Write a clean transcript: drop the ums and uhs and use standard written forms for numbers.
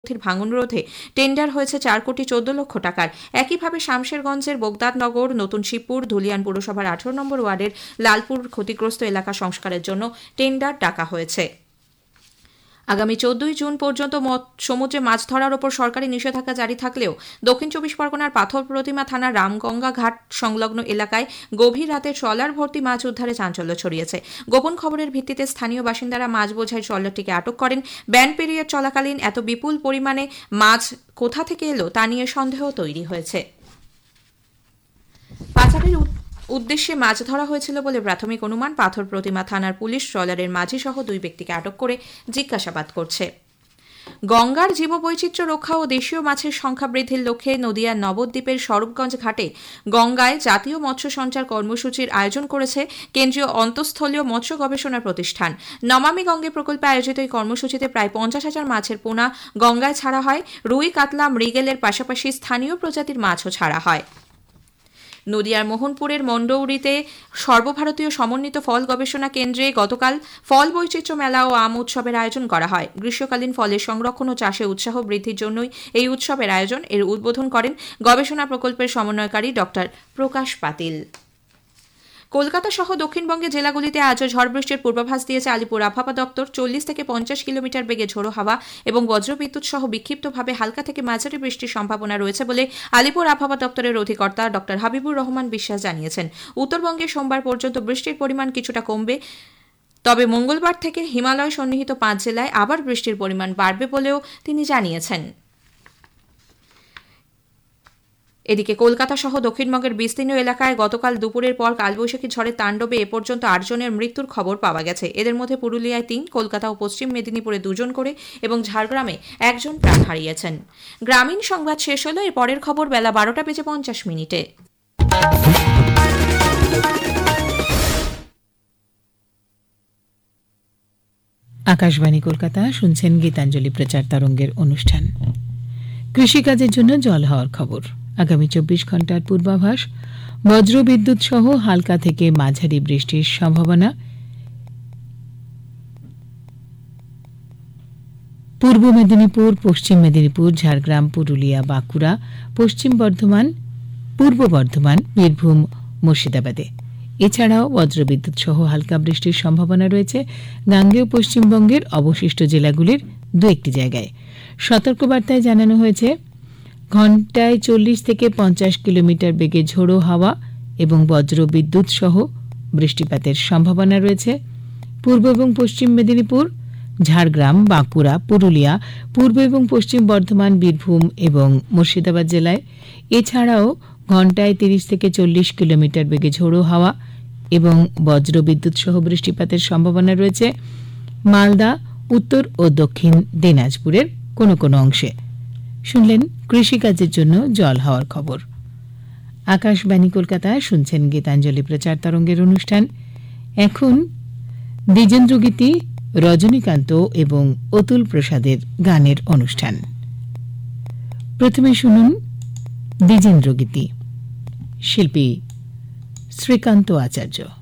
সম্পত্তির ভাঙন রোধে টেন্ডার হয়েছে 4 কোটি 14 লক্ষ টাকার। একইভাবে শামশেরগঞ্জের বোগদাদনগর, নতুন শিবপুর, ধুলিয়ান পুরসভার 18 নম্বর ওয়ার্ডের লালপুর ক্ষতিগ্রস্ত এলাকা সংস্কারের জন্য টেন্ডার ডাকা হয়েছে। আগামী 14 জুন পর্যন্ত সমুদ্রে মাছ ধরার ওপর সরকারি নিষেধাজ্ঞা জারি থাকলেও দক্ষিণ চব্বিশ পরগনার পাথর প্রতিমা থানার রামগঙ্গা ঘাট সংলগ্ন এলাকায় গভীর রাতে ট্রলার ভর্তি মাছ উদ্ধারে চাঞ্চল্য ছড়িয়েছে। গোপন খবরের ভিত্তিতে স্থানীয় বাসিন্দারা মাছ বোঝাই ট্রলারটিকে আটক করেন। ব্যান পিরিয়ড চলাকালীন এত বিপুল পরিমাণে মাছ কোথা থেকে এলো তা নিয়ে সন্দেহ তৈরি হয়েছে। পাচারের উদ্দেশ্যে মাছ ধরা হয়েছিল বলে প্রাথমিক অনুমান। পাথর প্রতিমা থানার পুলিশ ট্রলারের মাঝি সহ 2 ব্যক্তিকে আটক করে জিজ্ঞাসাবাদ করছে। গঙ্গার জীববৈচিত্র্য রক্ষা ও দেশীয় মাছের সংখ্যা বৃদ্ধির লক্ষ্যে নদিয়ার নবদ্বীপের স্বরূপগঞ্জ ঘাটে গঙ্গায় জাতীয় মৎস্য সঞ্চার কর্মসূচির আয়োজন করেছে কেন্দ্রীয় অন্তঃস্থলীয় মৎস্য গবেষণা প্রতিষ্ঠান। নমামি গঙ্গে প্রকল্পে আয়োজিত এই কর্মসূচিতে প্রায় 50,000 মাছের পোনা গঙ্গায় ছাড়া হয়। রুই, কাতলা, মৃগেলের পাশাপাশি স্থানীয় প্রজাতির মাছও ছাড়া হয়। নদিয়ার মোহনপুরের মন্ডৌরিতে সর্বভারতীয় সমন্বিত ফল গবেষণা কেন্দ্রে গতকাল ফল বৈচিত্র্য মেলা ও আম উৎসবের আয়োজন করা হয়। গ্রীষ্মকালীন ফলের সংরক্ষণ ও চাষে উৎসাহ বৃদ্ধির জন্যই এই উৎসবের আয়োজন। এর উদ্বোধন করেন গবেষণা প্রকল্পের সমন্বয়কারী ডক্টর প্রকাশ পাতিল। কলকাতা সহ দক্ষিণবঙ্গের জেলাগুলিতে আজও ঝড় বৃষ্টির পূর্বাভাস দিয়েছে আলিপুর আবহাওয়া দপ্তর। 40 থেকে 50 কিলোমিটার বেগে ঝোড়ো হাওয়া এবং বজ্রবিদ্যুৎ সহ বিক্ষিপ্তভাবে হালকা থেকে মাঝারি বৃষ্টির সম্ভাবনা রয়েছে বলে আলিপুর আবহাওয়া দপ্তরের অধিকর্তা ডক্টর হাবিবুর রহমান বিশ্বাস জানিয়েছেন। উত্তরবঙ্গে সোমবার পর্যন্ত বৃষ্টির পরিমাণ কিছুটা কমবে, তবে মঙ্গলবার থেকে হিমালয় সন্নিহিত 5 জেলায় আবার বৃষ্টির পরিমাণ বাড়বে বলেও তিনি জানিয়েছেন। এদিকে কলকাতা সহ দক্ষিণবঙ্গের বিস্তীর্ণ এলাকায় গতকাল দুপুরের পর কালবৈশাখী ঝড়ের তাণ্ডবে এ পর্যন্ত 8 জনের মৃত্যুর খবর পাওয়া গেছে। এদের মধ্যে পুরুলিয়ায় 3, কলকাতা ও পশ্চিম মেদিনীপুরে 2 জন করে এবং ঝাড়গ্রামে 1 জন প্রাণ হারিয়েছেন। গ্রামীণ সংবাদ শেষ হলো। এর পরের খবর বেলা 12:50 আকাশবাণী কলকাতা, শুনছেন গীতাঞ্জলি প্রচার তরঙ্গের অনুষ্ঠান। কৃষিকাজের জন্য জল হওয়ার খবর। আগামী 24 ঘন্টার পূর্বাভাস, বজ্রবিদ্যুৎ সহ হালকা থেকে মাঝারি বৃষ্টির সম্ভাবনা। পূর্ব মেদিনীপুর, পশ্চিম মেদিনীপুর, ঝাড়গ্রাম, পুরুলিয়া, বাঁকুড়া, পশ্চিম বর্ধমান, পূর্ব বর্ধমান, বীরভূম, মুর্শিদাবাদে। এছাড়াও বজ্রবিদ্যুৎ সহ হালকা বৃষ্টির সম্ভাবনা রয়েছে গাঙ্গেয় পশ্চিমবঙ্গের অবশিষ্ট জেলাগুলির 2-1টি জায়গায়। সতর্কবার্তায় জানানো হয়েছে ঘণ্টায় 40 থেকে 50 কিলোমিটার বেগে ঝোড়ো হাওয়া এবং বজ্রবিদ্যুৎ সহ বৃষ্টিপাতের সম্ভাবনা রয়েছে পূর্ব এবং পশ্চিম মেদিনীপুর, ঝাড়গ্রাম, বাঁকুড়া, পুরুলিয়া, পূর্ব এবং পশ্চিম বর্ধমান, বীরভূম এবং মুর্শিদাবাদ জেলায়। এছাড়াও ঘণ্টায় 30 থেকে 40 কিলোমিটার বেগে ঝোড়ো হাওয়া এবং বজ্রবিদ্যুৎ সহ বৃষ্টিপাতের সম্ভাবনা রয়েছে মালদা, উত্তর ও দক্ষিণ দিনাজপুরের কোনো কোনো অংশে। শুনলেন কৃষিকাজের জন্য জল হওয়ার খবর। আকাশবাণী কলকাতা, শুনছেন গীতাঞ্জলি প্রচার তরঙ্গের অনুষ্ঠান। এখন দ্বিজেন্দ্রগীতি, রজনীকান্ত এবং অতুল প্রসাদের গানের অনুষ্ঠান। প্রথমে শুনুন দ্বিজেন্দ্রগীতি, শিল্পী শ্রীকান্ত আচার্য।